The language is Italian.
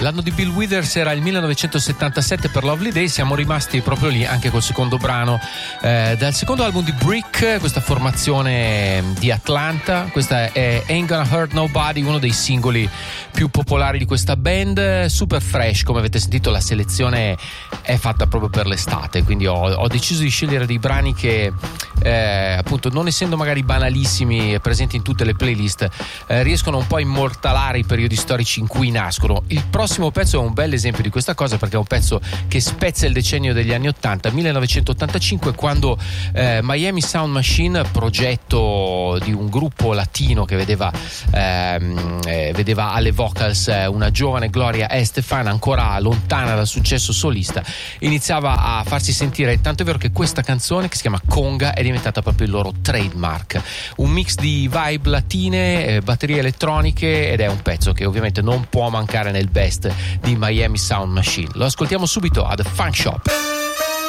L'anno di Bill Withers era il 1977 per Lovely Day, siamo rimasti proprio lì anche col secondo brano dal secondo album di Brick, questa formazione di Atlanta. Questa è Ain't Gonna Hurt Nobody, uno dei singoli più popolari di questa band, super fresh. Come avete sentito, la selezione è fatta proprio per l'estate, quindi ho deciso di scegliere dei brani che appunto, non essendo magari banalissimi e presenti in tutte le playlist, riescono un po' a immortalare i periodi storici in cui nascono. Il prossimo pezzo è un bel esempio di questa cosa, perché è un pezzo che spezza il decennio degli anni 80, 1985, quando Miami Sound Machine, progetto di un gruppo latino che vedeva alle vocals una giovane Gloria Estefan ancora lontana dal successo solista, iniziava a farsi sentire, tanto è vero che questa canzone, che si chiama Conga, è diventata proprio il loro trademark, un mix di vibe latine, batterie elettroniche, ed è un pezzo che ovviamente non può mancare nel best di Miami Sound Machine. Lo ascoltiamo subito a The Funk Shop.